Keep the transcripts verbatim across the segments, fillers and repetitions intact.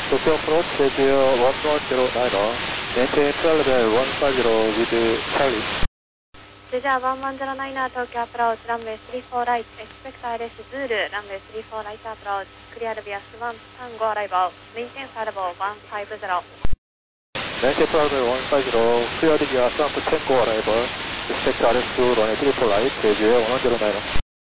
Tokyo approach, Jeju one one zero nine, maintain trail level one five zero with Charlie. Jeju one one zero nine, Tokyo approach, runway three four right, expect I R S Zulu, runway three four right approach, clear via one Tango arrival, maintain flight level one five zero. Maintain flight level one five zero, clear via one Tango arrival, expect I R S runway three four right, Jeju one one zero nine.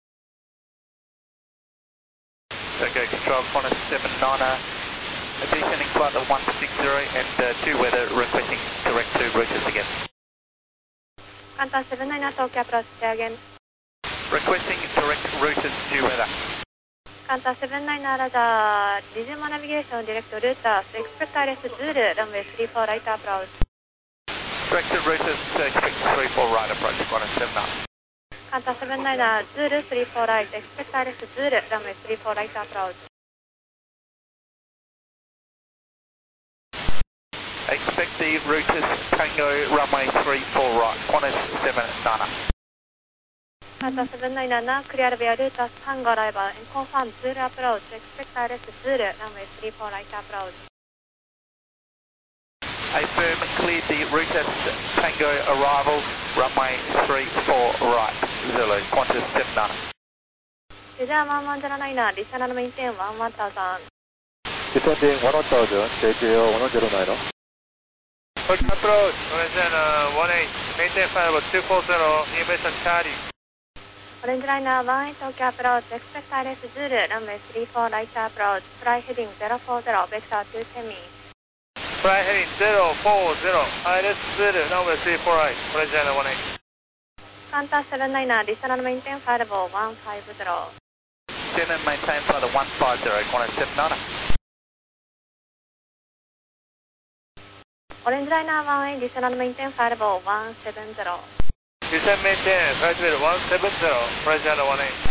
Okay, control Qantas seven niner, descending flight of one six zero and uh, two weather requesting direct to Reuters again. Qantas seven niner, Tokyo approach, say again. Requesting direct Reuters to weather. Qantas seven niner, Roger, resume navigation, direct to Reuters, expect I R S Zulu, runway three four right approach. Direct to Reuters, uh, expect three four right approach, Qantas seven niner. Qantas seven niner, Zulu three four right, expect I R S Zulu, runway three four right approach. Expect the Reuters Tango runway three four right, Qantas seven niner. Qantas seven niner, now clear via Reuters Tango arrival and confirm Zulu approach, expect I R S Zulu, runway three four right approach. I firm cleared the Reuters Tango arrival, runway three four right, Zulu, Qantas seven niner. Jeju one one zero nine, additional maintain one one thousand. Descending one one thousand, Jeju one one zero nine. Tokyo approach, Orange one eight, maintain flight level two four zero, information Charlie. Orange liner one eight, Tokyo approach, expect I R S Zulu, runway three four right approach, fly heading zero four zero, vector two ten meters. Fly heading zero four zero, I R S Zulu, runway three four right, Orange liner one eight. Qantas seven niner, additional maintain flight level one five zero. Descend and maintain flight of one five zero, Qantas seven niner. Orange liner one eight, additional maintain flight level one seven zero. Descend maintain, flight level one seven zero, Orange liner one eight.